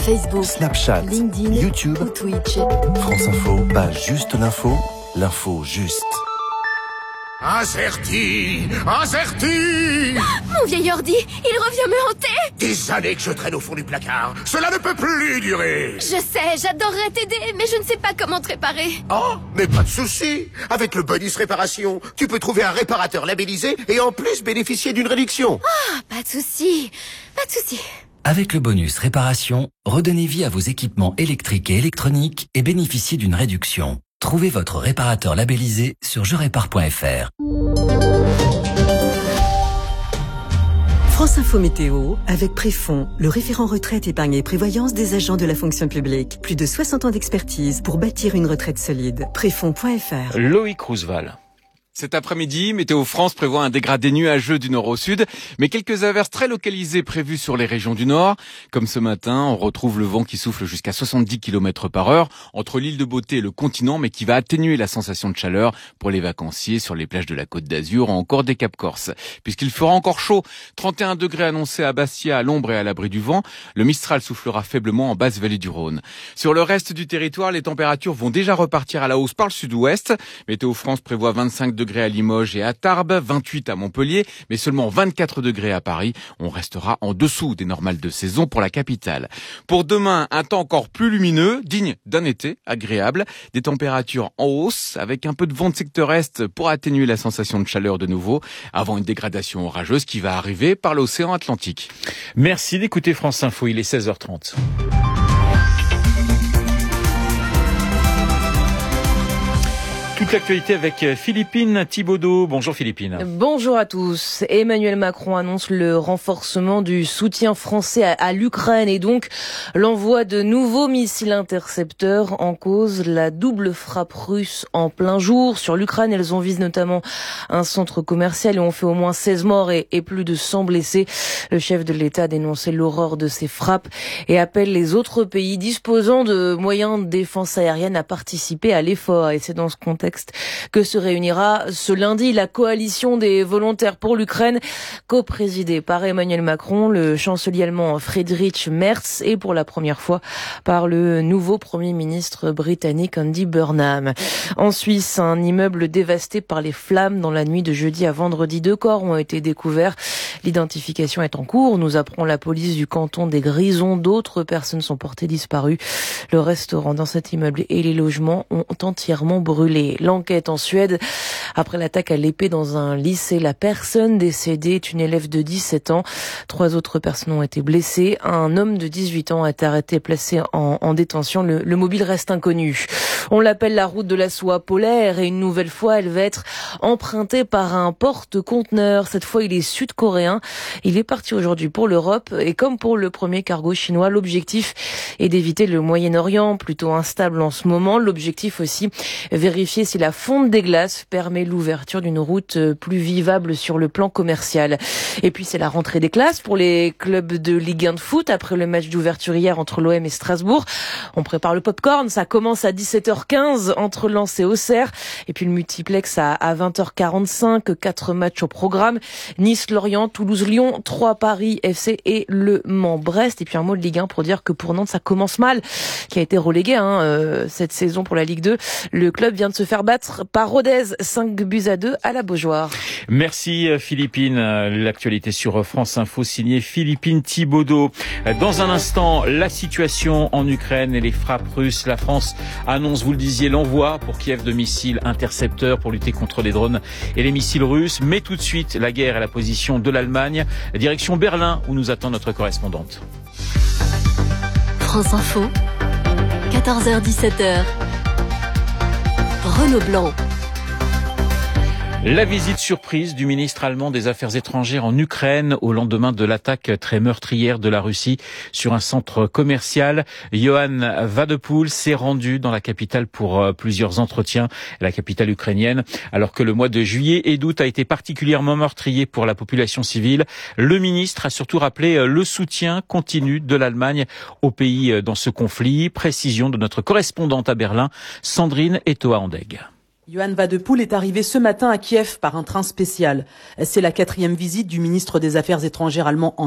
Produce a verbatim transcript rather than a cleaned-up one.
Facebook, Snapchat, LinkedIn, YouTube ou Twitch. France Info, pas juste l'info, l'info juste. Incerti, Incerti. Mon vieil ordi, il revient me hanter. Des années que je traîne au fond du placard. Cela ne peut plus durer. Je sais, j'adorerais t'aider, mais je ne sais pas comment te réparer. Oh, mais pas de souci. Avec le bonus réparation, tu peux trouver un réparateur labellisé et en plus bénéficier d'une réduction. Ah, pas de souci, pas de souci. Avec le bonus réparation, redonnez vie à vos équipements électriques et électroniques et bénéficiez d'une réduction. Trouvez votre réparateur labellisé sur je répare point f r. France Info Météo, avec Préfond, le référent retraite, épargne et prévoyance des agents de la fonction publique. Plus de soixante ans d'expertise pour bâtir une retraite solide. Préfond point f r. Loïc Roosevelt. Cet après-midi, Météo France prévoit un dégradé nuageux du nord au sud, mais quelques averses très localisées prévues sur les régions du nord. Comme ce matin, on retrouve le vent qui souffle jusqu'à soixante-dix kilomètres par heure entre l'île de Beauté et le continent, mais qui va atténuer la sensation de chaleur pour les vacanciers sur les plages de la Côte d'Azur ou encore des Cap Corse. Puisqu'il fera encore chaud, trente et un degrés annoncés à Bastia, à l'ombre et à l'abri du vent, le Mistral soufflera faiblement en basse vallée du Rhône. Sur le reste du territoire, les températures vont déjà repartir à la hausse par le sud-ouest. Météo France prévoit vingt-cinq degrés à Limoges et à Tarbes, vingt-huit à Montpellier, mais seulement vingt-quatre degrés à Paris. On restera en dessous des normales de saison pour la capitale. Pour demain, un temps encore plus lumineux, digne d'un été agréable, des températures en hausse, avec un peu de vent de secteur est pour atténuer la sensation de chaleur de nouveau, avant une dégradation orageuse qui va arriver par l'océan Atlantique. Merci d'écouter France Info, il est seize heures trente. Toute l'actualité avec Philippine Thibaudeau. Bonjour Philippine. Bonjour à tous. Emmanuel Macron annonce le renforcement du soutien français à, à l'Ukraine et donc l'envoi de nouveaux missiles intercepteurs. En cause la double frappe russe en plein jour. Sur l'Ukraine, elles ont visé notamment un centre commercial et ont fait au moins seize morts et, et plus de cent blessés. Le chef de l'État a dénoncé l'horreur de ces frappes et appelle les autres pays disposant de moyens de défense aérienne à participer à l'effort. Et c'est dans ce contexte que se réunira ce lundi la coalition des volontaires pour l'Ukraine, co-présidée par Emmanuel Macron, le chancelier allemand Friedrich Merz et pour la première fois par le nouveau Premier ministre britannique Andy Burnham. En Suisse, un immeuble dévasté par les flammes dans la nuit de jeudi à vendredi. Deux corps ont été découverts. L'identification est en cours, nous apprend la police du canton des Grisons. D'autres personnes sont portées disparues. Le restaurant dans cet immeuble et les logements ont entièrement brûlé. L'enquête en Suède, après l'attaque à l'épée dans un lycée, la personne décédée est une élève de dix-sept ans. Trois autres personnes ont été blessées. Un homme de dix-huit ans a été arrêté et placé en, en détention. Le, le mobile reste inconnu. On l'appelle la route de la soie polaire et une nouvelle fois, elle va être empruntée par un porte-conteneur. Cette fois, il est sud-coréen. Il est parti aujourd'hui pour l'Europe et comme pour le premier cargo chinois, l'objectif est d'éviter le Moyen-Orient, plutôt instable en ce moment. L'objectif aussi, vérifier si la fonte des glaces permet l'ouverture d'une route plus vivable sur le plan commercial. Et puis c'est la rentrée des classes pour les clubs de Ligue un de foot après le match d'ouverture hier entre l'O M et Strasbourg. On prépare le popcorn, ça commence à dix-sept heures quinze entre Lens et Auxerre. Et puis le multiplex à, à vingt heures quarante-cinq, quatre matchs au programme. Nice-Lorient, Toulouse-Lyon, trois Paris F C et Le Mans-Brest. Et puis un mot de Ligue un pour dire que pour Nantes ça commence mal, qui a été relégué hein, euh, cette saison pour la Ligue deux. Le club vient de se faire battre par Rodez, cinq buts à deux à la Beaujoire. Merci Philippine. L'actualité sur France Info signée Philippine Thibaudeau. Dans un instant, la situation en Ukraine et les frappes russes. La France annonce, vous le disiez, l'envoi pour Kiev de missiles intercepteurs pour lutter contre les drones et les missiles russes. Mais tout de suite, la guerre et la position de l'Allemagne. Direction Berlin où nous attend notre correspondante. France Info, quatorze heures dix-sept heures. Renaud Blanc. La visite surprise du ministre allemand des Affaires étrangères en Ukraine au lendemain de l'attaque très meurtrière de la Russie sur un centre commercial. Johann Wadepool s'est rendu dans la capitale pour plusieurs entretiens, la capitale ukrainienne, alors que le mois de juillet et d'août a été particulièrement meurtrier pour la population civile. Le ministre a surtout rappelé le soutien continu de l'Allemagne au pays dans ce conflit. Précision de notre correspondante à Berlin, Sandrine Etoa-Andeg. Johann Wadepool est arrivé ce matin à Kiev par un train spécial. C'est la quatrième visite du ministre des Affaires étrangères allemand en